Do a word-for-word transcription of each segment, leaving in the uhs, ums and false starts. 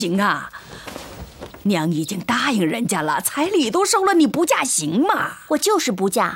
行啊，娘已经答应人家了，彩礼都收了，你不嫁行吗？ 我就是不嫁。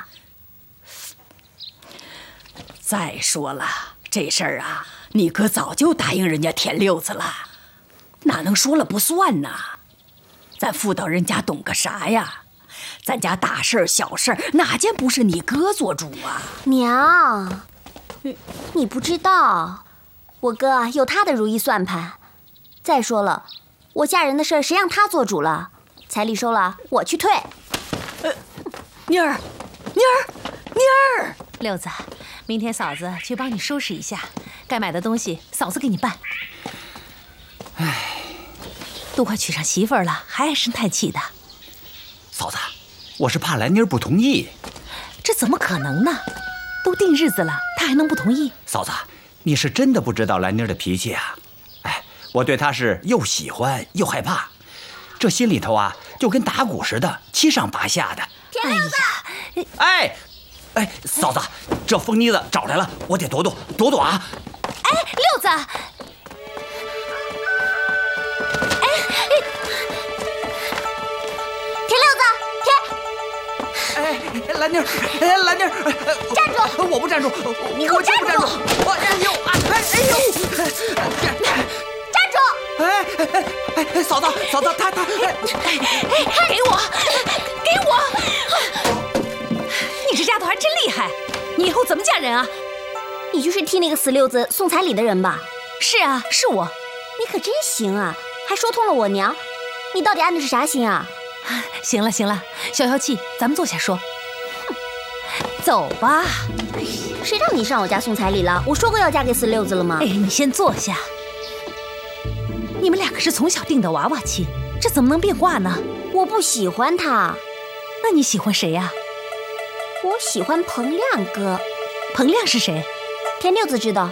再说了，这事儿啊，你哥早就答应人家田六子了，哪能说了不算呢？咱妇道人家懂个啥呀？咱家大事儿小事儿哪件不是你哥做主啊？ 娘，你不知道，我哥有他的如意算盘。再说了，我嫁人的事儿谁让他做主了？彩礼收了，我去退。 呃，妮儿，妮儿，妮儿， 六子，明天嫂子去帮你收拾一下，该买的东西嫂子给你办。 唉， 都快娶上媳妇儿了，还唉声叹气的。 嫂子，我是怕兰妮儿不同意。 这怎么可能呢？都定日子了，她还能不同意？ 嫂子，你是真的不知道兰妮儿的脾气啊！哎，我对她是又喜欢又害怕，这心里头啊就跟打鼓似的，七上八下的。 田六子， 哎，哎，嫂子，这疯妮子找来了，我得躲躲躲躲啊！ 哎，六子，哎哎， 田六子，田， 哎，兰妮儿，哎，兰妮儿， 站住！ 我不站住， 你给我站住！ 我哎呦啊，哎哎呦， 站住！ 哎哎哎哎，嫂子，嫂子，他他，哎， 给我，给我！你这丫头还真厉害，你以后怎么嫁人啊？ 你就是替那个死六子送彩礼的人吧？ 是啊，是我。 你可真行啊，还说通了我娘。你到底安的是啥心啊？ 行了行了，消消气，咱们坐下说。走吧。 谁让你上我家送彩礼了？我说过要嫁给死六子了吗？ 哎，你先坐下。你们俩可是从小定的娃娃亲，这怎么能变卦呢？ 我不喜欢他。 那你喜欢谁呀？ 我喜欢彭亮哥。 彭亮是谁？ 田六子知道。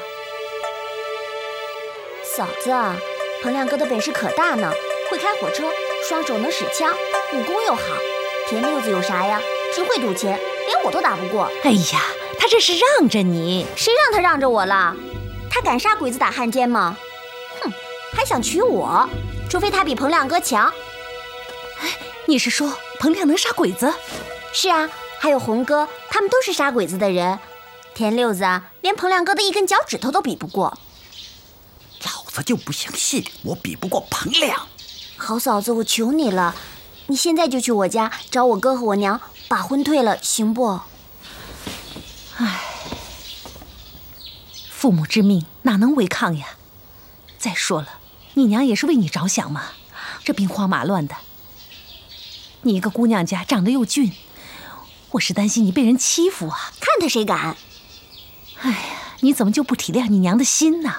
嫂子，彭亮哥的本事可大呢，会开火车，双手能使枪，武功又好。田六子有啥呀？只会赌钱，连我都打不过。 哎呀，他这是让着你。 谁让他让着我了？他敢杀鬼子打汉奸吗？哼，还想娶我，除非他比彭亮哥强。 你是说彭亮能杀鬼子？ 是啊，还有红哥，他们都是杀鬼子的人。田六子啊，连彭亮哥的一根脚趾头都比不过。 老子就不相信我比不过彭亮。 好嫂子，我求你了，你现在就去我家找我哥和我娘，把婚退了，行不？ 唉，父母之命哪能违抗呀？再说了，你娘也是为你着想嘛，这兵荒马乱的，你一个姑娘家长得又俊，我是担心你被人欺负啊。 看他谁敢！ 哎呀，你怎么就不体谅你娘的心呢？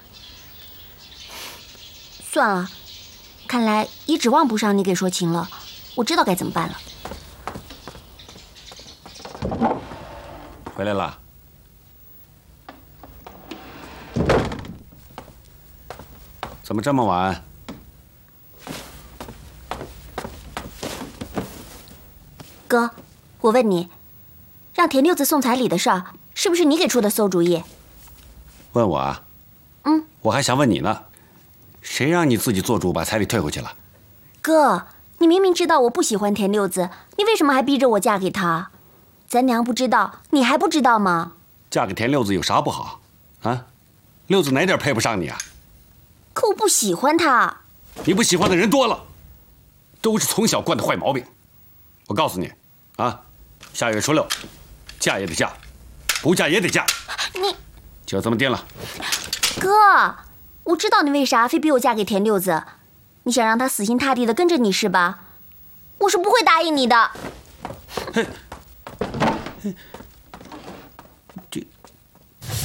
算了，看来也指望不上你给说情了，我知道该怎么办了。 回来了。怎么这么晚？ 哥，我问你，让田六子送彩礼的事儿，是不是你给出的馊主意？ 问我啊？ 嗯， 我还想问你呢，谁让你自己做主把彩礼退回去了？ 哥，你明明知道我不喜欢田六子，你为什么还逼着我嫁给他？咱娘不知道，你还不知道吗？ 嫁给田六子有啥不好？啊，六子哪点配不上你啊？ 可我不喜欢他。 你不喜欢的人多了，都是从小惯的坏毛病。我告诉你，啊，下月初六，嫁也得嫁，不嫁也得嫁。 你就这么定了。 哥，我知道你为啥非逼我嫁给田六子，你想让他死心塌地的跟着你是吧？我是不会答应你的。